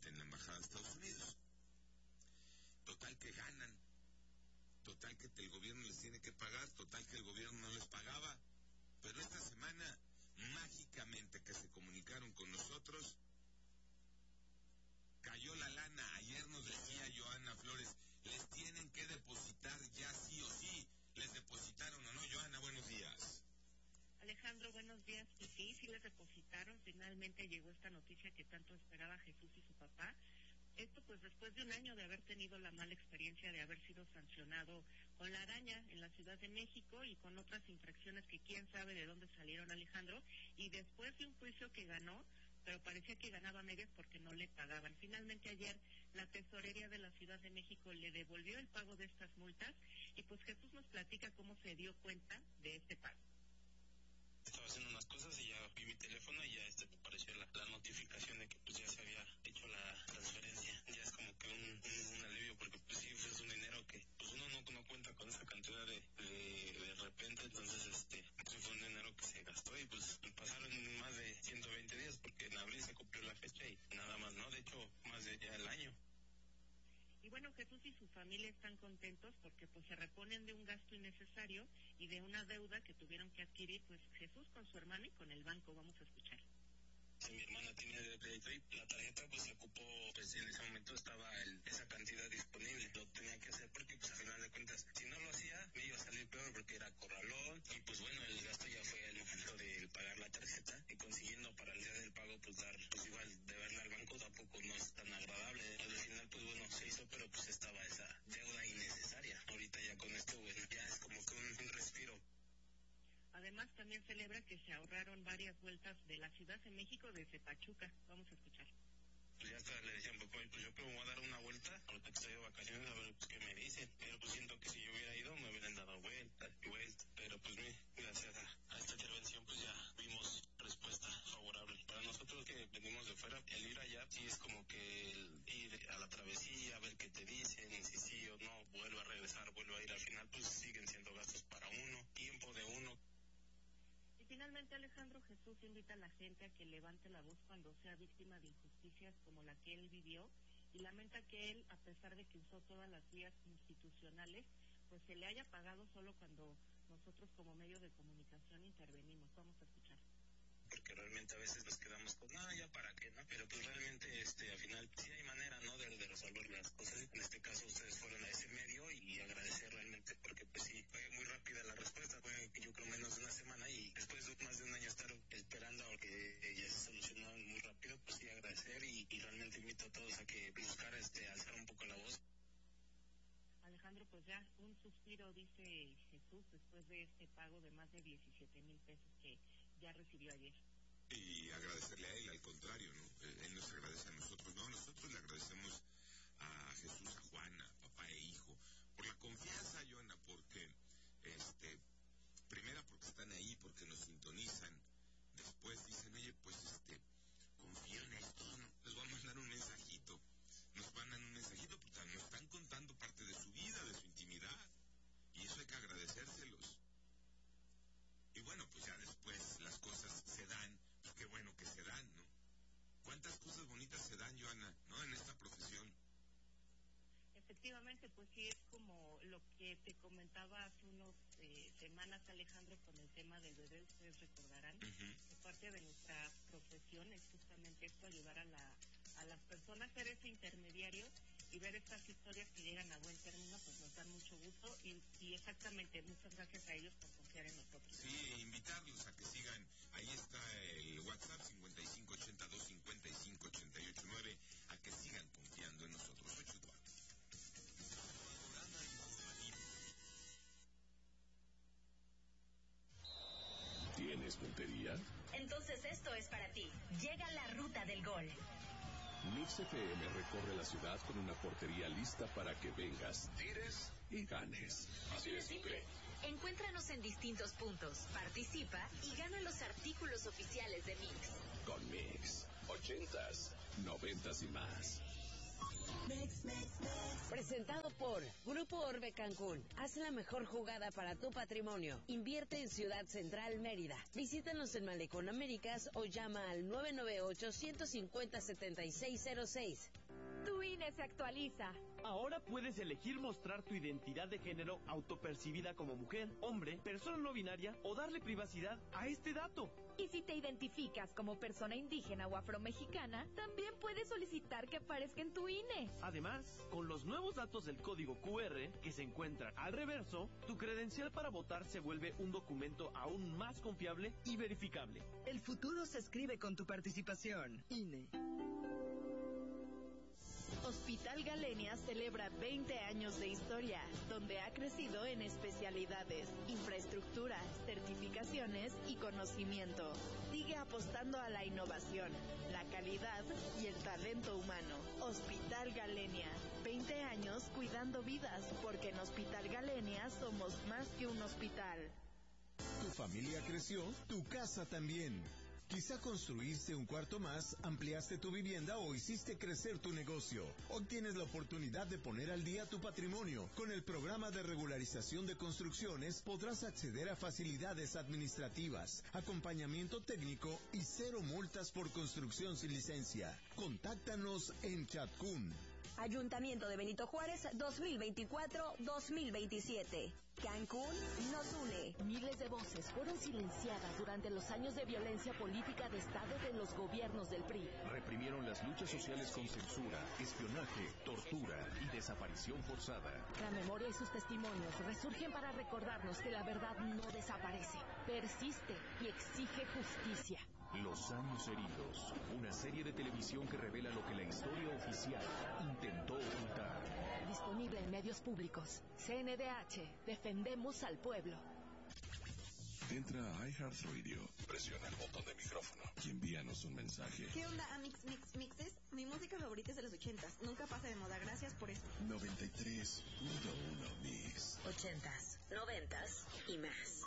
ante en la embajada de Estados Unidos. Total que ganan, total que el gobierno les tiene que pagar, total que el gobierno no les pagaba, pero esta semana, mágicamente que se comunicaron con nosotros, cayó la lana. Ayer nos decía Johanna Flores, les tienen que depositar ya sí o sí. ¿Les depositaron o no? Johanna, buenos días. Alejandro, buenos días. Y sí les depositaron. Finalmente llegó esta noticia que tanto esperaba Jesús y su papá. Esto pues después de un año de haber tenido la mala experiencia de haber sido sancionado con la araña en la Ciudad de México y con otras infracciones que quién sabe de dónde salieron, Alejandro, y después de un juicio que ganó, pero parecía que ganaba medias porque no le pagaban. Finalmente ayer la Tesorería de la Ciudad de México le devolvió el pago de estas multas y pues Jesús nos platica cómo se dio cuenta de este pago. Estaba haciendo unas cosas y ya vi mi teléfono y ya me apareció la notificación de que pues ya se había hecho la transferencia. Ya es como que un alivio, porque pues sí, es un dinero que pues uno no cuenta con esa cantidad de repente. Entonces sí fue un dinero que se gastó y pues pasaron más de 120 días porque en abril se cumplió la fecha y nada más, ¿no? De hecho, más de ya el año. Y bueno, Jesús y su familia están contentos porque pues se reponen de un gasto innecesario y de una deuda que tuvieron que adquirir pues Jesús con su hermana y con el banco. Vamos a escuchar. Mi hermana tiene de crédito y la tarjeta pues se ocupó, pues en ese momento estaba esa cantidad disponible. Lo tenía que hacer porque pues a final de cuentas, si no lo hacía, me iba a salir peor porque era corralón y pues bueno, el gasto ya fue el momento de pagar la tarjeta y consiguiendo para el día del pago pues dar, pues igual deberle al banco tampoco no es tan agradable. Al final pues bueno, se hizo, pero pues estaba esa deuda innecesaria. Ahorita ya con esto bueno, ya es como que un respiro. Además, también celebra que se ahorraron varias vueltas de la Ciudad de México desde Pachuca. Vamos a escuchar. Pues ya hasta le decían, papá, pues yo creo que voy a dar una vuelta, ahorita que estoy de vacaciones, a ver pues, qué me dicen. Pero pues siento que si yo hubiera ido, me hubieran dado vueltas y vueltas. Pero pues gracias a esta intervención, pues ya vimos respuesta favorable. Para nosotros que venimos de fuera, el ir allá sí es como que el ir a la travesía, a ver qué te dicen, y si sí o no, vuelvo a regresar, vuelvo a ir. Al final, pues siguen siendo gastos para uno, tiempo de uno. Y finalmente, Alejandro, Jesús invita a la gente a que levante la voz cuando sea víctima de injusticias como la que él vivió y lamenta que él, a pesar de que usó todas las vías institucionales, pues se le haya pagado solo cuando nosotros como medio de comunicación intervenimos. Vamos a escuchar. Porque realmente a veces nos quedamos con, ya para qué, ¿no? Pero pues realmente, al final, sí hay manera, ¿no?, de resolver las cosas. En este caso, ustedes fueron a ese medio y agradecer realmente, porque pues sí, fue muy rápida la respuesta, fue yo creo menos de una semana y después de más de un año estar esperando a que ya se solucionó muy rápido, pues sí, agradecer y realmente invito a todos a que buscar, alzar un poco la voz. Alejandro, pues ya un suspiro, dice Jesús, después de este pago de más de 17,000 pesos que ya recibió ayer. Y agradecerle a él, al contrario, ¿no? Él nos agradece a nosotros, no, nosotros le agradecemos a Jesús, a Juana, papá e hijo, por la confianza, Johanna, porque, primera porque están ahí, porque nos sintonizan, después dicen, oye, pues, confío en esto, ¿no? Les voy a mandar un mensajito, nos mandan un mensajito, porque nos están contando parte de su vida, de su intimidad, y eso hay que agradecérselos. Y bueno, pues ya después las cosas se dan, pues qué bueno que se dan, ¿no? ¿Cuántas cosas bonitas se dan, Johanna, ¿no?, en esta profesión? Efectivamente, pues sí, es como lo que te comentaba hace unas semanas, Alejandro, con el tema del bebé. Ustedes recordarán que parte de nuestra profesión es justamente esto, ayudar a las personas, ser ese intermediario y ver estas historias que llegan a buen término, pues nos dan mucho gusto y exactamente, muchas gracias a ellos por confiar en nosotros. Sí, invitarlos a que sigan, ahí está el WhatsApp 5582-558889, a que sigan confiando en nosotros. 84. Programa informativo. ¿Tienes puntería? Entonces esto es para ti. Llega la Ruta del Gol. Mix FM recorre la ciudad con una portería lista para que vengas, tires y ganes. Así de simple. Encuéntranos en distintos puntos, participa y gana los artículos oficiales de Mix. Con Mix, 80s, 90s y más. Presentado por Grupo Orbe Cancún. Haz la mejor jugada para tu patrimonio. Invierte en Ciudad Central, Mérida. Visítanos en Malecón Américas o llama al 998-150-7606. Tu INE se actualiza. Ahora puedes elegir mostrar tu identidad de género autopercibida como mujer, hombre, persona no binaria o darle privacidad a este dato. Y si te identificas como persona indígena o afromexicana, también puedes solicitar que aparezca en tu INE. Además, con los nuevos datos del código QR que se encuentran al reverso, tu credencial para votar se vuelve un documento aún más confiable y verificable. El futuro se escribe con tu participación. INE. Hospital Galenia celebra 20 años de historia, donde ha crecido en especialidades, infraestructura, certificaciones y conocimiento. Sigue apostando a la innovación, la calidad y el talento humano. Hospital Galenia, 20 años cuidando vidas, porque en Hospital Galenia somos más que un hospital. Tu familia creció, tu casa también. Quizá construiste un cuarto más, ampliaste tu vivienda o hiciste crecer tu negocio. Hoy tienes la oportunidad de poner al día tu patrimonio. Con el programa de regularización de construcciones podrás acceder a facilidades administrativas, acompañamiento técnico y 0 multas por construcción sin licencia. Contáctanos en Chatcún. Ayuntamiento de Benito Juárez 2024-2027. Cancún nos une. Miles de voces fueron silenciadas durante los años de violencia política de Estado de los gobiernos del PRI. Reprimieron las luchas sociales con censura, espionaje, tortura y desaparición forzada. La memoria y sus testimonios resurgen para recordarnos que la verdad no desaparece, persiste y exige justicia. Los años heridos, una serie de televisión que revela lo que la historia oficial intentó ocultar. Disponible en medios públicos. CNDH, defendemos al pueblo. Entra a iHeartRadio, presiona el botón de micrófono y envíanos un mensaje. ¿Qué onda, Mixes? Mi música favorita es de los 80s. Nunca pasa de moda. Gracias por esto. 93.1 Mix. 80s, 90s y más.